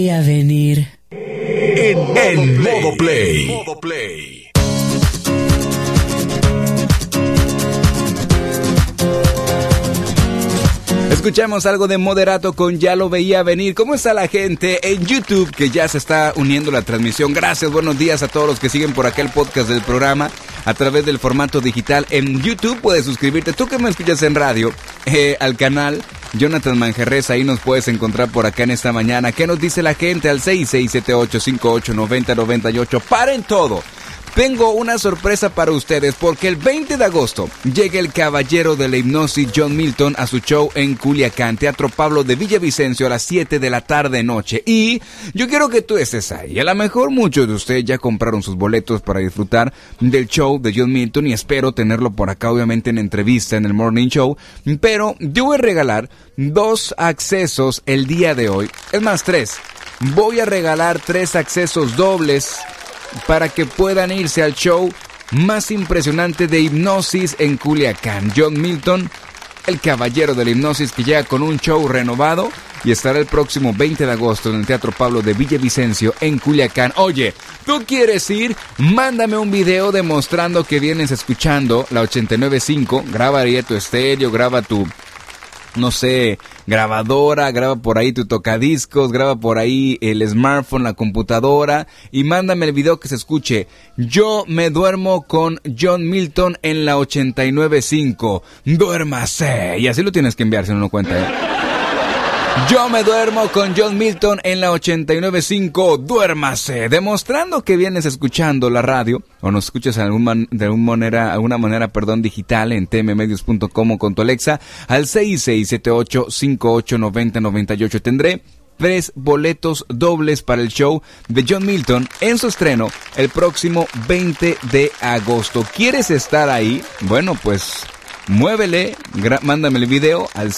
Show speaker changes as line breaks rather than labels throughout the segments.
A venir
en modo play.
Escuchamos algo de Moderato con Ya lo veía venir. ¿Cómo está la gente en YouTube que ya se está uniendo a la transmisión? Gracias, buenos días a todos los que siguen por acá el podcast del programa a través del formato digital. En YouTube puedes suscribirte, tú que me escuchas en radio, al canal Jonathan Manjarres, ahí nos puedes encontrar por acá en esta mañana. ¿Qué nos dice la gente? Al 6678589098. ¡Paren todo! Tengo una sorpresa para ustedes porque el 20 de agosto llega el caballero de la hipnosis John Milton a su show en Culiacán, Teatro Pablo de Villavicencio a las 7 de la tarde noche. Y yo quiero que tú estés ahí. A lo mejor muchos de ustedes ya compraron sus boletos para disfrutar del show de John Milton y espero tenerlo por acá obviamente en entrevista en el Morning Show. Pero yo voy a regalar 2 accesos el día de hoy. Es más, 3. Voy a regalar 3 accesos dobles para que puedan irse al show más impresionante de hipnosis en Culiacán. John Milton, el caballero de la hipnosis, que llega con un show renovado y estará el próximo 20 de agosto en el Teatro Pablo de Villavicencio en Culiacán. Oye, ¿tú quieres ir? Mándame un video demostrando que vienes escuchando la 89.5. Graba ahí tu estéreo, graba tu, no sé, grabadora, graba por ahí tu tocadiscos, graba por ahí el smartphone, la computadora y mándame el video que se escuche. Yo me duermo con John Milton en la 89.5. Duérmase. Y así lo tienes que enviar si no lo cuenta, Yo me duermo con John Milton en la 89.5. Duérmase. Demostrando que vienes escuchando la radio o nos escuchas de alguna manera, digital en tmmedios.com o con tu Alexa al 6678589098. Tendré 3 boletos dobles para el show de John Milton en su estreno el próximo 20 de agosto. ¿Quieres estar ahí? Bueno, pues muévele, mándame el video al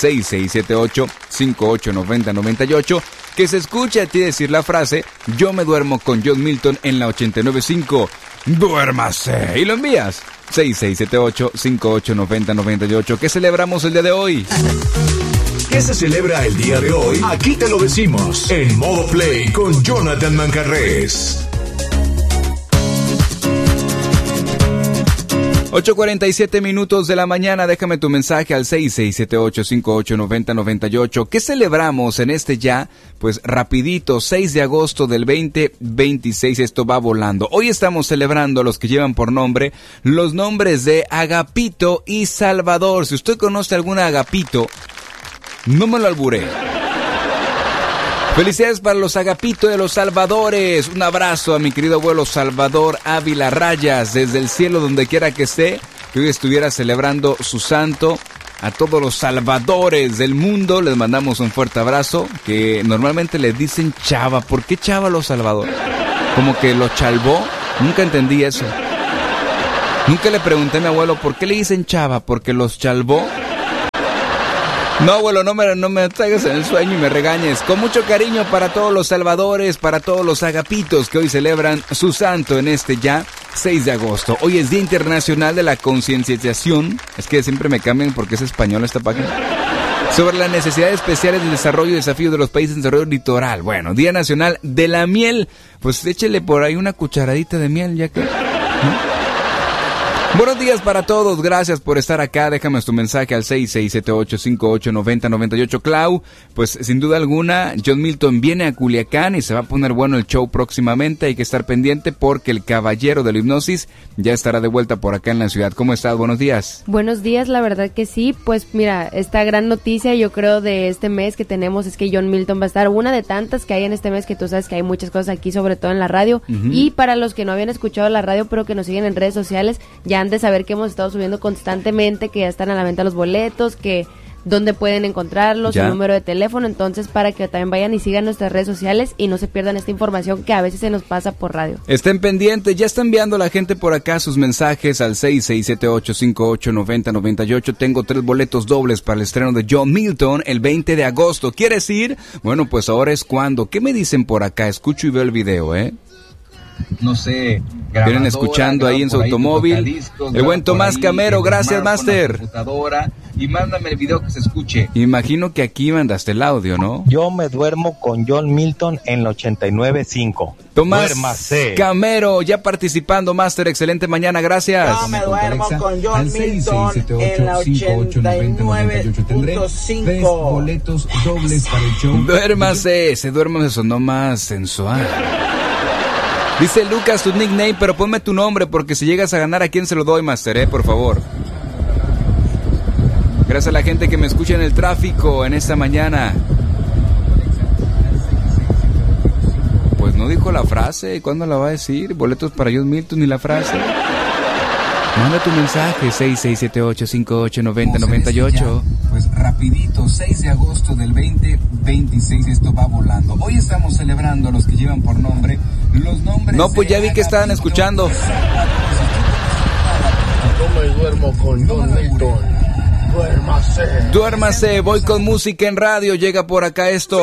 6678589098, que se escuche a ti decir la frase yo me duermo con John Milton en la 89.5. Duérmase. Y lo envías 6678589098. ¿Qué celebramos el día de hoy?
¿Qué se celebra el día de hoy? Aquí te lo decimos en modo play con Jonathan Manjarres.
8:47 minutos de la mañana, déjame tu mensaje al 6678589098. ¿Qué celebramos en este ya? Pues rapidito, 6 de agosto del 2026, esto va volando. Hoy estamos celebrando a los que llevan por nombre los nombres de Agapito y Salvador. Si usted conoce algún Agapito, no me lo alburé. Felicidades para los Agapito de los Salvadores. Un abrazo a mi querido abuelo Salvador Ávila Rayas desde el cielo, donde quiera que esté, que hoy estuviera celebrando su santo. A todos los salvadores del mundo les mandamos un fuerte abrazo, que normalmente les dicen chava. ¿Por qué chava los Salvador? Como que lo chalvó. Nunca entendí eso. Nunca le pregunté a mi abuelo por qué le dicen chava, porque los chalvó. No, abuelo, no me traigas en el sueño y me regañes. Con mucho cariño para todos los salvadores, para todos los agapitos que hoy celebran su santo en este ya 6 de agosto. Hoy es Día Internacional de la Concienciación. Es que siempre me cambian porque es española esta página. Sobre las necesidades especiales del desarrollo y desafíos de los países en desarrollo litoral. Bueno, Día Nacional de la Miel. Pues échele por ahí una cucharadita de miel, ya que... ¿no? Buenos días para todos, gracias por estar acá. Déjame tu mensaje al 6678589098. Clau, pues sin duda alguna John Milton viene a Culiacán y se va a poner bueno el show próximamente. Hay que estar pendiente porque el caballero de la hipnosis ya estará de vuelta por acá en la ciudad. ¿Cómo estás? Buenos días.
Buenos días, la verdad que sí. Pues mira, esta gran noticia yo creo de este mes que tenemos es que John Milton va a estar, una de tantas que hay en este mes, que tú sabes que hay muchas cosas aquí, sobre todo en la radio. Y para los que no habían escuchado la radio pero que nos siguen en redes sociales, ya han de saber que hemos estado subiendo constantemente, que ya están a la venta los boletos, que dónde pueden encontrarlos, su número de teléfono. Entonces, para que también vayan y sigan nuestras redes sociales y no se pierdan esta información que a veces se nos pasa por radio.
Estén pendientes, ya está enviando la gente por acá sus mensajes al 6678589098. Tengo 3 boletos dobles para el estreno de John Milton el 20 de agosto. ¿Quieres ir? Bueno, pues ahora es cuando. ¿Qué me dicen por acá? Escucho y veo el video,
No sé,
vienen escuchando ahí en su automóvil. El buen Tomás Camero, gracias, Master. y mándame el video que se escuche. Imagino que aquí mandaste el audio, ¿no?
Yo me duermo con John Milton en la 89.5.
Tomás
Duérmase.
Camero, ya participando, Master. Excelente mañana, gracias.
Yo me duermo con John Milton en la 89.5.
3 boletos dobles para el show.
Duérmase, ese duerme sonó más sensual. Dice Lucas tu nickname, pero ponme tu nombre porque si llegas a ganar, ¿a quién se lo doy, Master? Por favor. Gracias a la gente que me escucha en el tráfico en esta mañana. Pues no dijo la frase, ¿cuándo la va a decir? Boletos para John Milton y la frase. Manda tu mensaje, 6678-5890-98.
Pues rapidito, 6 de agosto del 2026, esto va volando. Hoy estamos celebrando a los que llevan por nombre los nombres.
No, pues ya vi que estaban escuchando.
Yo me duermo con John Milton. Duérmase.
Duérmase, voy con música en radio, llega por acá esto.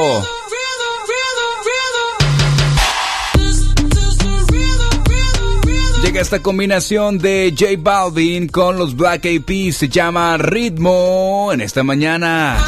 Llega esta combinación de J Balvin con los Black Eyed Peas, se llama Ritmo en esta mañana.